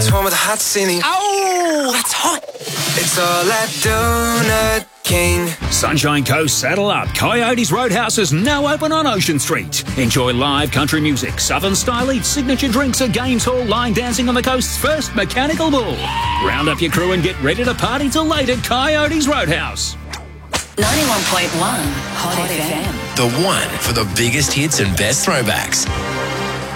one with a hot ceiling. Oh, that's hot. It's all at Donut King. Sunshine Coast, saddle up. Coyotes Roadhouse is now open on Ocean Street. Enjoy live country music, southern style eats, signature drinks, a games hall, line dancing on the coast's first mechanical bull. Round up your crew and get ready to party till late at Coyotes Roadhouse. 91.1 Hot FM. The one for the biggest hits and best throwbacks.